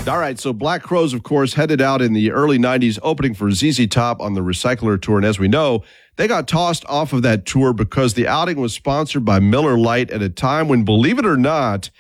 All right, so Black Crowes, of course, headed out in the early 90s, opening for ZZ Top on the Recycler Tour. And as we know, they got tossed off of that tour because the outing was sponsored by Miller Lite at a time when, believe it or not,